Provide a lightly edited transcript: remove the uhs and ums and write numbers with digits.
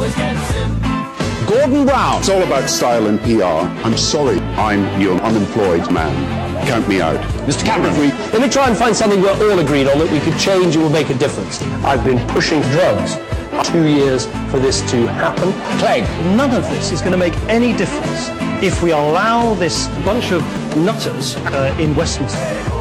Gordon Brown. It's all about style and PR. I'm sorry, I'm your unemployed man. Count me out. Mr. Cameron, let me try and find something we're all agreed on that we could change and will make a difference. I've been pushing drugs 2 years for this to happen. Clegg. None of this is going to make any difference if we allow this bunch of nutters in Westminster